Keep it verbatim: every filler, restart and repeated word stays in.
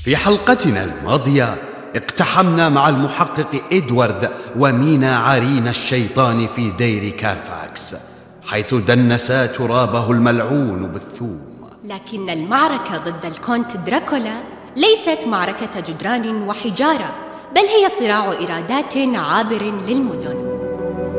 في حلقتنا الماضية اقتحمنا مع المحقق إدوارد ومينا عرين الشيطان في دير كارفاكس، حيث دنسا ترابه الملعون بالثوم. لكن المعركة ضد الكونت دراكولا ليست معركة جدران وحجارة، بل هي صراع إرادات عابر للمدن.